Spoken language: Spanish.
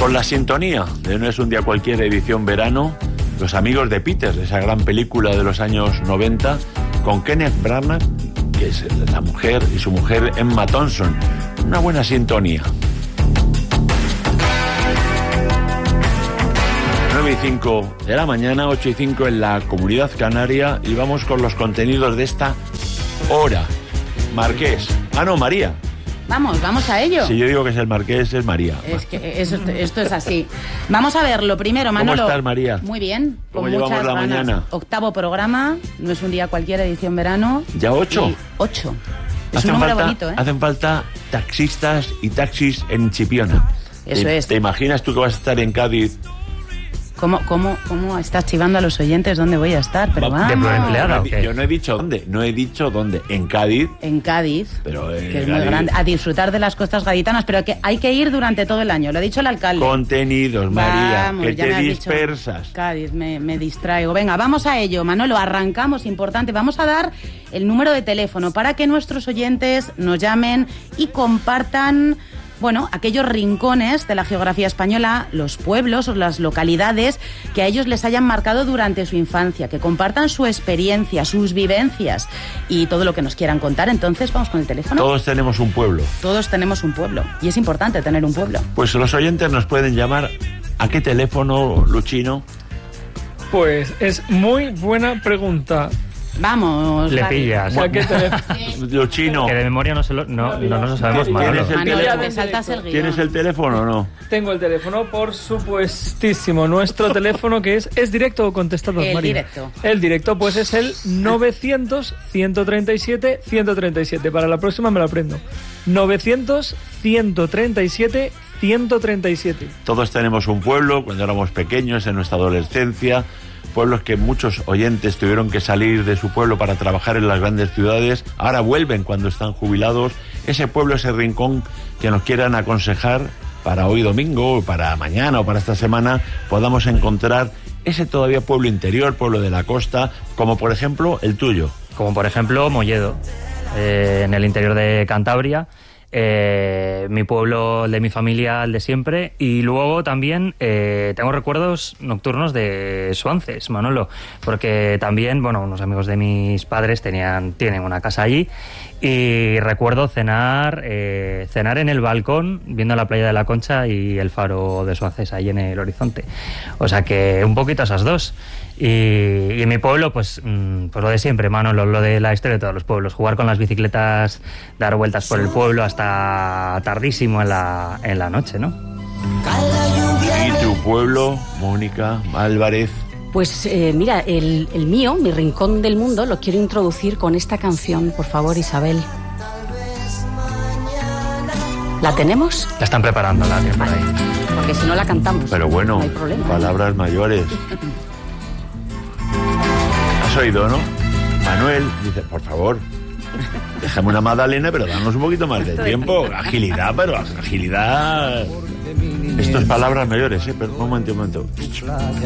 Con la sintonía de No es un día cualquiera, edición verano, Los amigos de Peter, esa gran película de los años 90, con Kenneth Branagh, que es la mujer, y su mujer Emma Thompson. Una buena sintonía. 9:05 de la mañana, 8:05 en la Comunidad Canaria, y vamos con los contenidos de esta hora. Marqués. Ah, no, María. Vamos a ello. Si yo digo que es el Marqués, es María. Es que esto es así. Vamos a ver, lo primero, Manolo. ¿Cómo estás, María? Muy bien. ¿Cómo con llevamos muchas la ganas. mañana? 8º programa, No es un día cualquiera, edición verano. ¿Ya 8? Y 8. Es un número bonito, ¿eh? Hacen falta taxistas y taxis en Chipiona. Eso es. ¿Te imaginas tú que vas a estar en Cádiz? ¿Cómo estás chivando a los oyentes dónde voy a estar? Pero ¿De vamos. empleada o qué? Yo no he dicho dónde. En Cádiz. En Cádiz, Pero que es muy grande, a disfrutar de las costas gaditanas, pero que hay que ir durante todo el año, lo ha dicho el alcalde. Contenidos, María, Vamos, que ya te me has dicho, dispersas. Cádiz, me distraigo. Venga, vamos a ello, Manolo, arrancamos, importante. Vamos a dar el número de teléfono para que nuestros oyentes nos llamen y compartan, bueno, aquellos rincones de la geografía española, los pueblos o las localidades que a ellos les hayan marcado durante su infancia, que compartan su experiencia, sus vivencias y todo lo que nos quieran contar. Entonces, vamos con el teléfono. Todos tenemos un pueblo. Todos tenemos un pueblo y es importante tener un pueblo. Pues los oyentes nos pueden llamar. ¿A qué teléfono, Luchino? Pues es muy buena pregunta. Vamos. Le Javi. pillas. ¿A qué teléfono? Luchino, Que de memoria no nos lo sabemos, ¿Tienes Manolo. el Manolo, teléfono? te saltas el guión. ¿tienes el teléfono o no? Tengo el teléfono, por supuestísimo. Nuestro teléfono, que es directo o contestado, El María. directo. El directo, pues es el 900-137-137. Para la próxima me lo aprendo. 900-137-137. Todos tenemos un pueblo, cuando éramos pequeños, en nuestra adolescencia, pueblos que muchos oyentes tuvieron que salir de su pueblo para trabajar en las grandes ciudades, ahora vuelven cuando están jubilados. Ese pueblo, ese rincón que nos quieran aconsejar para hoy domingo, o para mañana o para esta semana, podamos encontrar ese todavía pueblo interior, pueblo de la costa, como por ejemplo el tuyo. Como por ejemplo Molledo, en el interior de Cantabria. Mi pueblo, el de mi familia, el de siempre. Y luego también tengo recuerdos nocturnos de Suances, Manolo, porque también, bueno, unos amigos de mis padres tienen una casa allí, y recuerdo cenar en el balcón viendo la playa de la Concha y el faro de Suances ahí en el horizonte. O sea que un poquito esas dos. Y en mi pueblo, pues lo de siempre, Manolo, lo de la historia de todos los pueblos, jugar con las bicicletas, dar vueltas por el pueblo hasta tardísimo en la noche, ¿no? ¿Y tu pueblo, Mónica Álvarez? Pues mira, el mío, mi rincón del mundo, lo quiero introducir con esta canción, por favor, Isabel. ¿La tenemos? La están preparando, la tienen por ahí. Porque si no la cantamos. Pero bueno, no hay problema. palabras mayores. ¿Has oído, no? Manuel dice, por favor, déjame una magdalena, pero danos un poquito más de tiempo. Agilidad, pero agilidad. Esto es palabras mayores, pero un momento.